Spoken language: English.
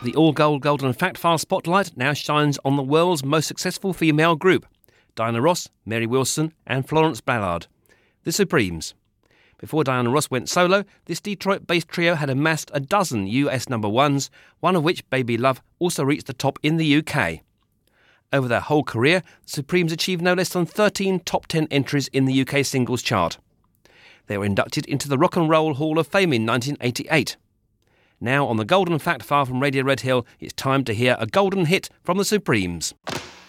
The all-gold Golden Fact File spotlight now shines on the world's most successful female group, Diana Ross, Mary Wilson and Florence Ballard, the Supremes. Before Diana Ross went solo, this Detroit-based trio had amassed a dozen US number ones, one of which, Baby Love, also reached the top in the UK. Over their whole career, the Supremes achieved no less than 13 top 10 entries in the UK singles chart. They were inducted into the Rock and Roll Hall of Fame in 1988. Now on the Golden Fact File from Radio Red Hill, it's time to hear a golden hit from the Supremes.